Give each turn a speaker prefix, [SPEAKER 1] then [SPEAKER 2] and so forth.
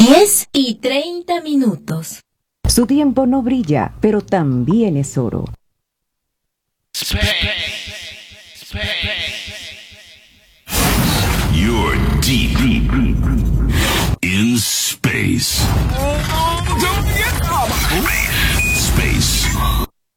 [SPEAKER 1] 10:30.
[SPEAKER 2] Su tiempo no brilla, pero también es oro.
[SPEAKER 3] You're deep in space.